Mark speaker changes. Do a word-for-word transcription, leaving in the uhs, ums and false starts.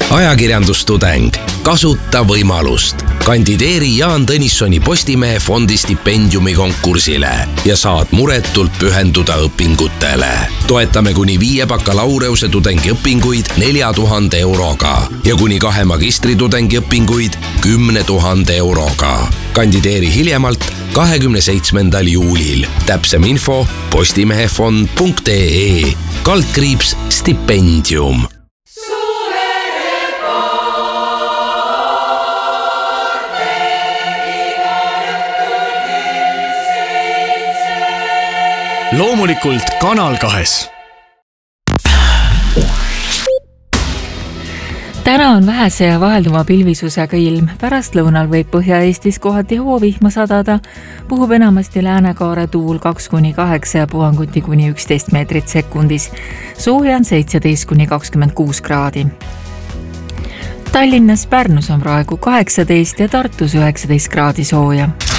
Speaker 1: ajakirjandustudeng, kasuta võimalust. Kandideeri Jaan Tõnissoni Postimehe fondi stipendiumi konkursile ja saad muretult pühenduda õpingutele. Toetame kuni viie bakalaureuse tudengi õpinguid nelja tuhande euroga ja kuni kahe magistritudengi õpinguid kümne tuhande euroga. Kandideeri hiljemalt kahekümne seitsmendal juulil. Täpsem info postimehefond punkt ee kaldkriips stipendium.
Speaker 2: Loomulikult Kanal kahes.
Speaker 3: Täna on vähese ja vahelduva pilvisusega ilm. Pärast lõunal võib Põhja-Eestis kohati hoovihma sadada. Puhub enamasti läänekaare tuul kaks kuni kaheksa ja puhanguti kuni üksteist meetrit sekundis. Sooja on seitseteist kuni kakskümmend kuus kraadi. Tallinnas, Pärnus on praegu kaheksateist ja Tartus üheksateist kraadi sooja.